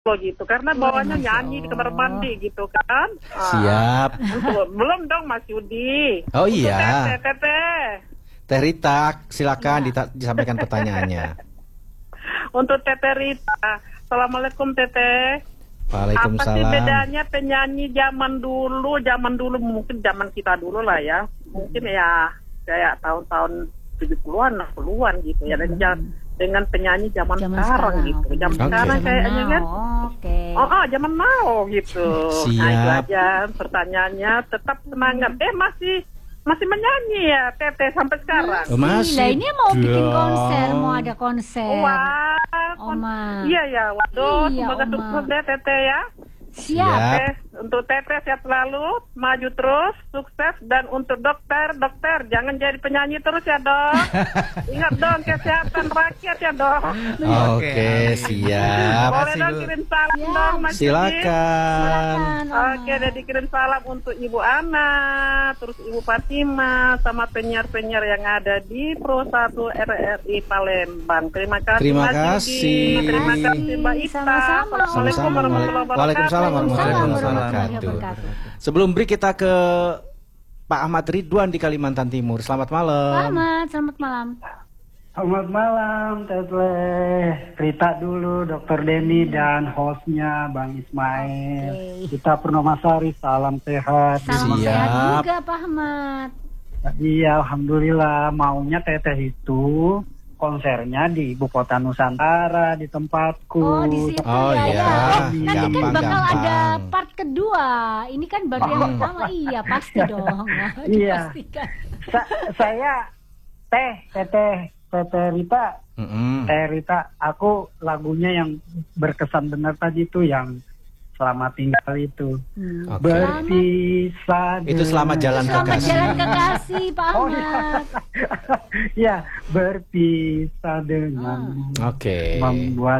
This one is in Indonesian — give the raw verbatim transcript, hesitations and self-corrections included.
loh gitu, karena bawahnya nyanyi di kamar mandi gitu kan. Siap. Ah, untuk, belum dong Mas Yudi. Oh untuk iya. Teteh, teteh. Teh Rita, silakan ya. disampaikan pertanyaannya. Untuk Teteh Rita, Assalamualaikum Teteh. Waalaikumsalam. Apa sih bedanya penyanyi zaman dulu, zaman dulu mungkin zaman kita dulu lah ya, mungkin ya kayak tahun-tahun tujuh puluhan, enam puluhan gitu ya, dan hmm. dengan penyanyi zaman, zaman sekarang, sekarang gitu, zaman okay. sekarang kayaknya kan, okay. oh, oh zaman now gitu. Siap. Nah itu aja pertanyaannya, tetap semangat. Eh masih masih menyanyi ya Teteh sampai sekarang. Masih. Masih. Lah ini mau dong. bikin konser, mau ada konser. Wah, Oma. Iya ya, waduh, iya, semoga sukses deh Teteh ya. Siap. Teteh, untuk Teteh sehat selalu, maju terus, sukses. Dan untuk dokter, dokter jangan jadi penyanyi terus ya dok. Ingat dong kesehatan rakyat ya dok. Oke, okay, siap. Boleh dong kirim salam ya. dong Mas. Silakan. Oke, dan dikirim salam untuk Ibu Ana, terus Ibu Fatima, sama penyiar-penyiar yang ada di Pro satu R R I Palembang. Terima kasih. Terima Mas kasih. Yudi. Terima kasih Mbak Ita. Sama-sama. Assalamualaikum warahmatullahi wabarakatuh. Waalaikumsalam warahmatullahi wabarakatuh. Sebelum break kita ke Pak Ahmad Ridwan di Kalimantan Timur. Selamat malam. Pak Ahmad, selamat malam. Selamat malam, Teteh Rita dulu, Dokter Denny dan hostnya Bang Ismail. Okay. Kita Purnomasari, salam sehat. Salam Siap. sehat juga Pak Ahmad. Iya, alhamdulillah. Maunya Teteh itu konsernya di Ibu Kota Nusantara, di tempatku. Oh, di situ oh, ya. Iya. ya. Nanti gampang, kan bakal gampang. ada part kedua. Ini kan baru yang pertama. Iya, pasti dong. Iya. Sa saya Teh, Teteh, Teteh Rita. Mm -hmm. Teh Rita, aku lagunya yang berkesan benar tadi tuh yang Selamat Tinggal itu. Hmm. Okay. Berpisah. Itu Selamat Jalan Selamat Kekasih. Jalan Kekasih, Pak Oh, Ahmad. ya, berpisah dengan Oke. Okay. membuat